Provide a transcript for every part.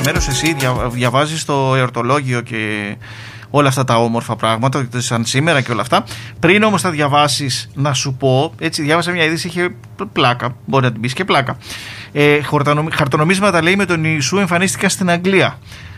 μέρος εσύ διαβάζεις το εορτολόγιο και όλα αυτά τα όμορφα πράγματα, σαν σήμερα και όλα αυτά. Πριν όμως τα διαβάσεις, να σου πω, έτσι διάβασα μια είδηση, είχε πλάκα, μπορεί να την πεις και πλάκα. Χαρτονομίσματα, λέει, με τον Ιησού εμφανίστηκαν στην Αγγλία.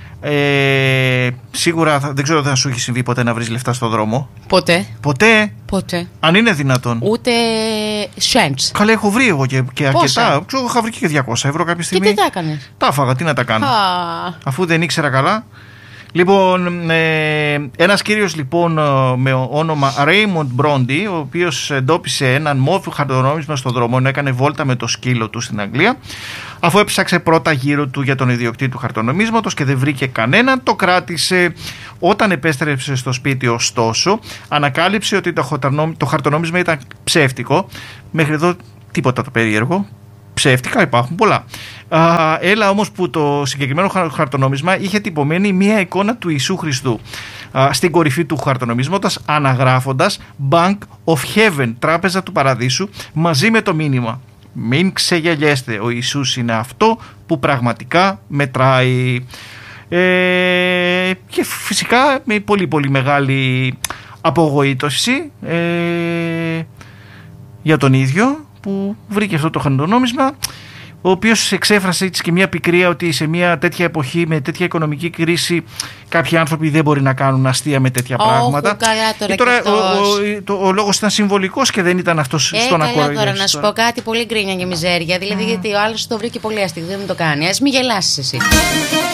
Σίγουρα δεν ξέρω αν θα σου έχει συμβεί ποτέ να βρεις λεφτά στον δρόμο. Ποτέ. Αν είναι δυνατόν. Ούτε cents. Καλά, έχω βρει εγώ και αρκετά. Είχα βρει και 200 ευρώ κάποια στιγμή. Και τι τα έκανες? Τα έφαγα, τι να τα κάνω. Αφού δεν ήξερα καλά. Λοιπόν, ένας κύριος λοιπόν με όνομα Raymond Bronte, ο οποίος εντόπισε έναν μόφιο χαρτονόμισμα στον δρόμο, ενώ έκανε βόλτα με το σκύλο του στην Αγγλία. Αφού έψαξε πρώτα γύρω του για τον ιδιοκτήτη του χαρτονομίσματος και δεν βρήκε κανέναν, το κράτησε. Όταν επέστρεψε στο σπίτι, ωστόσο, ανακάλυψε ότι το χαρτονόμισμα ήταν ψεύτικο. Μέχρι εδώ τίποτα το περίεργο. Ψεύτικα υπάρχουν πολλά. Έλα όμως που το συγκεκριμένο χαρτονόμισμα είχε τυπωμένη μία εικόνα του Ιησού Χριστού στην κορυφή του χαρτονομίσματος, αναγράφοντας Bank of Heaven, τράπεζα του παραδείσου, μαζί με το μήνυμα: μην ξεγελιέστε, ο Ιησούς είναι αυτό που πραγματικά μετράει. Και φυσικά με πολύ πολύ μεγάλη απογοήτευση για τον ίδιο που βρήκε αυτό το χαρτονόμισμα, ο οποίος εξέφρασε έτσι και μια πικρία ότι σε μια τέτοια εποχή με τέτοια οικονομική κρίση κάποιοι άνθρωποι δεν μπορεί να κάνουν αστεία με τέτοια πράγματα. Καλά, τώρα ο λόγος ήταν συμβολικός και δεν ήταν αυτός στον ακόρο. Τώρα να σου πω κάτι πολύ γκρίνια και μιζέρια, δηλαδή γιατί ο άλλος το βρήκε πολύ αστείο, δεν το κάνει. Ας μην γελάσεις εσύ.